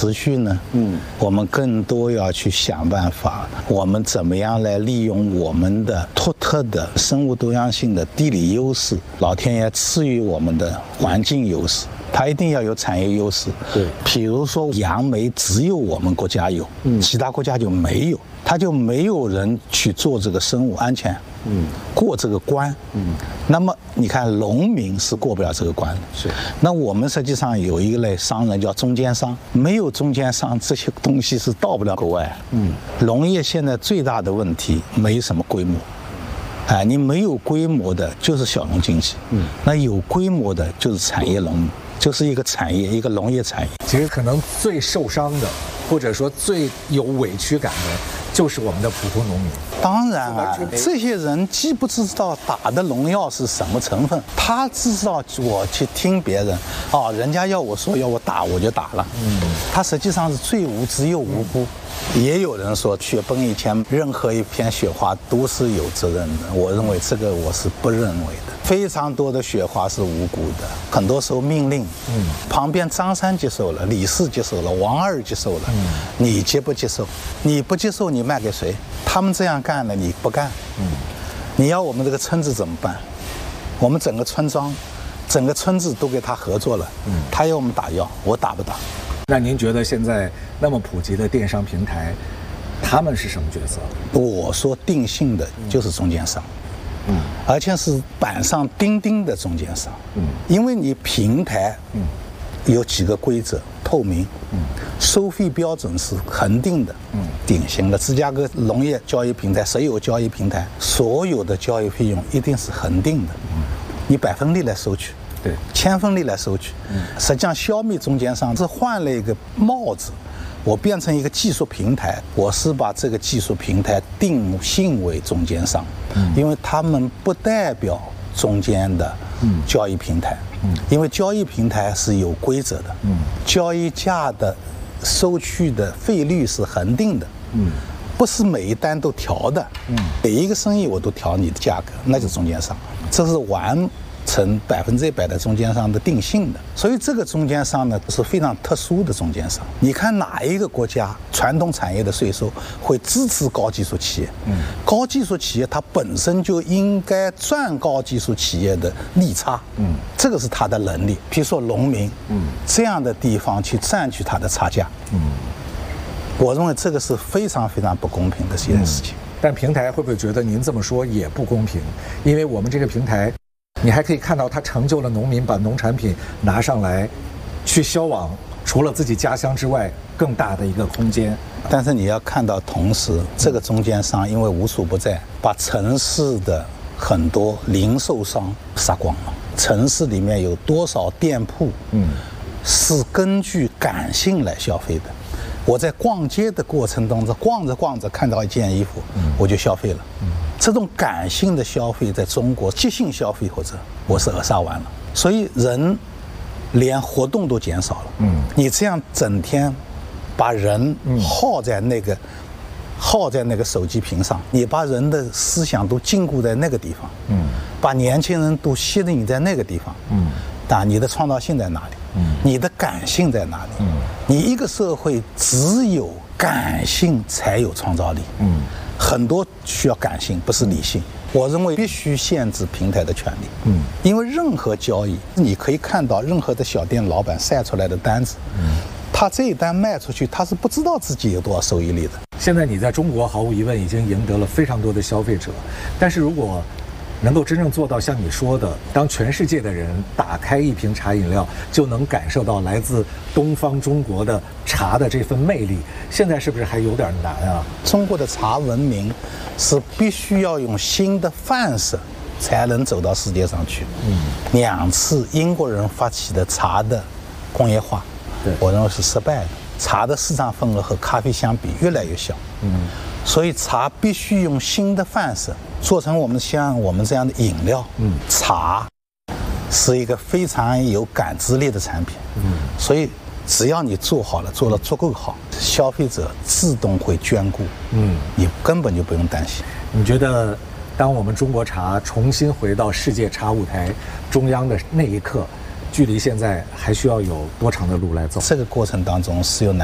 持续呢？我们更多要去想办法，我们怎么样来利用我们的独特的生物多样性的地理优势，老天爷赐予我们的环境优势。它一定要有产业优势， 对， 比如说杨梅只有我们国家有，其他国家就没有，它就没有人去做这个生物安全，过这个关，那么你看农民是过不了这个关的， 是。 那我们实际上有一类商人叫中间商，没有中间商，这些东西是到不了国外。农业现在最大的问题没什么规模。你没有规模的就是小农经济，那有规模的就是产业农，就是一个产业，一个农业产业。 其实可能最受伤的，或者说最有委屈感的，就是我们的普通农民。 当然啊，这些人既不知道打的农药是什么成分，他只知道我去听别人，人家要我说要我打我就打了，他实际上是最无知又无辜。也有人说雪崩以前任何一片雪花都是有责任的，我认为这个我是不认为的。非常多的雪花是无辜的，很多时候命令，旁边张三接受了，李四接受了，王二接受了，你接不接受？你不接受，你卖给谁？他们这样干了，你不干，你要我们这个村子怎么办？我们整个村庄、整个村子都给他合作了，他要我们打药，我打不打？ 那您觉得现在那么普及的电商平台，他们是什么角色？ 我说定性的就是中间商，而且是板上钉钉的中间商，因为你平台，有几个规则，透明，收费标准是恒定的，典型的芝加哥农业交易平台，谁有交易平台，所有的交易费用一定是恒定的，你百分率来收取。 对， 千分率来收取，实际上消灭中间商是换了一个帽子，我变成一个技术平台，我是把这个技术平台定性为中间商，因为他们不代表中间的交易平台，因为交易平台是有规则的，交易价的收取的费率是恒定的，不是每一单都调的，每一个生意我都调你的价格，那就是中间商，这是完成100%的中间商的定性的，所以这个中间商呢是非常特殊的中间商。你看哪一个国家传统产业的税收会支持高技术企业？高技术企业它本身就应该赚高技术企业的利差，这个是它的能力。比如说农民，这样的地方去占据它的差价，我认为这个是非常非常不公平的一件事情。 但平台会不会觉得您这么说也不公平？因为我们这个平台，你还可以看到它成就了农民把农产品拿上来，去销往除了自己家乡之外更大的一个空间。 但是你要看到，同时这个中间商因为无处不在，把城市的很多零售商杀光了。城市里面有多少店铺，是根据感性来消费的。我在逛街的过程当中，逛着逛着看到一件衣服，我就消费了。这种感性的消费在中国即兴消费或者我是扼杀完了，所以人连活动都减少了。你这样整天把人耗在那个手机屏上，你把人的思想都禁锢在那个地方，把年轻人都吸引在那个地方，但你的创造性在哪里？你的感性在哪里？你一个社会只有感性才有创造力。很多需要感性，不是理性。我认为必须限制平台的权利。因为任何交易，你可以看到任何的小店老板晒出来的单子，他这一单卖出去，他是不知道自己有多少收益率的。 现在你在中国毫无疑问已经赢得了非常多的消费者，但是如果能够真正做到像你说的，当全世界的人打开一瓶茶饮料就能感受到来自东方中国的茶的这份魅力，现在是不是还有点难啊？ 中国的茶文明是必须要用新的范式才能走到世界上去。2次英国人发起的茶的工业化，我认为是失败的。茶的市场份额和咖啡相比越来越小。所以茶必须用新的范式做成像我们这样的饮料。茶是一个非常有感知力的产品。所以只要你做好了，做得足够好，消费者自动会眷顾。你根本就不用担心。 你觉得当我们中国茶重新回到世界茶舞台中央的那一刻，距离现在还需要有多长的路来走？ 这个过程当中是有难